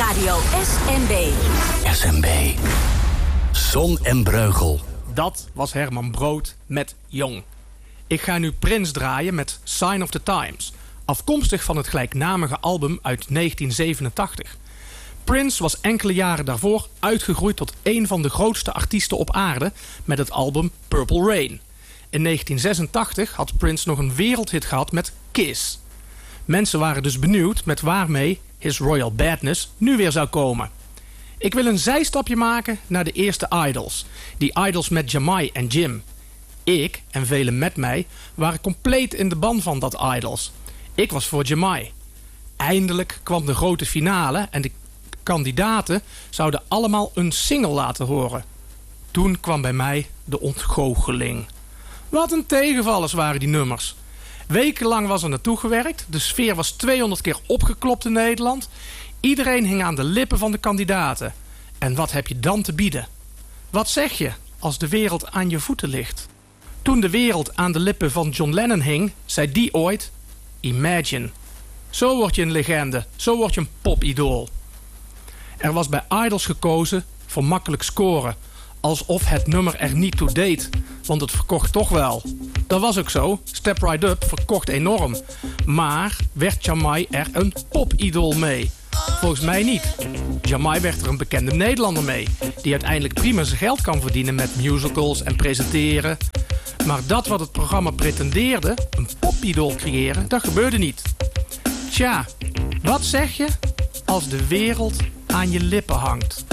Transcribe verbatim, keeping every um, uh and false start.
Radio S M B. S M B. Zon en Breugel. Dat was Herman Brood met Jong. Ik ga nu Prince draaien met Sign of the Times, afkomstig van het gelijknamige album uit negentien zevenentachtig. Prince was enkele jaren daarvoor uitgegroeid tot een van de grootste artiesten op aarde met het album Purple Rain. In negentien zesentachtig had Prince nog een wereldhit gehad met Kiss. Mensen waren dus benieuwd met waarmee His Royal Badness nu weer zou komen. Ik wil een zijstapje maken naar de eerste Idols. Die Idols met Jamai en Jim. Ik, en velen met mij, waren compleet in de ban van dat Idols. Ik was voor Jamai. Eindelijk kwam de grote finale en de kandidaten zouden allemaal een single laten horen. Toen kwam bij mij de ontgoocheling. Wat een tegenvallers waren die nummers. Wekenlang was er naartoe gewerkt. De sfeer was tweehonderd keer opgeklopt in Nederland. Iedereen hing aan de lippen van de kandidaten. En wat heb je dan te bieden? Wat zeg je als de wereld aan je voeten ligt? Toen de wereld aan de lippen van John Lennon hing, zei die ooit: Imagine. Zo word je een legende. Zo word je een popidool. Er was bij Idols gekozen voor makkelijk scoren. Alsof het nummer er niet toe deed. Want het verkocht toch wel. Dat was ook zo. Step Right Up verkocht enorm. Maar werd Jamai er een popidool mee? Volgens mij niet. Jamai werd er een bekende Nederlander mee. Die uiteindelijk prima zijn geld kan verdienen met musicals en presenteren. Maar dat wat het programma pretendeerde, een popidool creëren, dat gebeurde niet. Tja, wat zeg je als de wereld aan je lippen hangt?